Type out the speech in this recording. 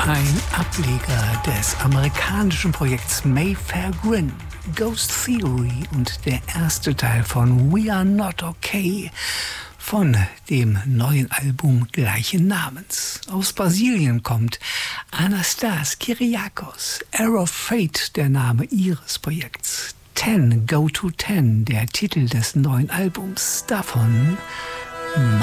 Ein Ableger des amerikanischen Projekts Mayfair Grin, Ghost Theory und der erste Teil von We Are Not Okay von dem neuen Album gleichen Namens. Aus Brasilien kommt Anastas Kyriakos, Arrow of Fate, der Name ihres Projekts. 10, Go to 10, der Titel des neuen Albums. Davon